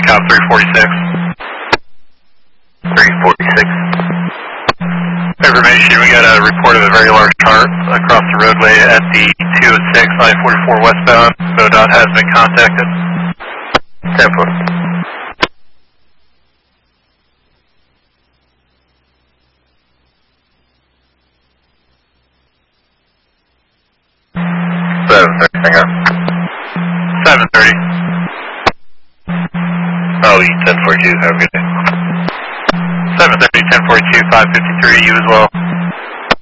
Cop 346. 346. Information, we got a report of a very large car across the roadway at the 206 I-44 westbound. MoDOT has been contacted. 10-4. Hang on. 730. Oh, 1042. Have a good day. 730, 1042, 553, you as well.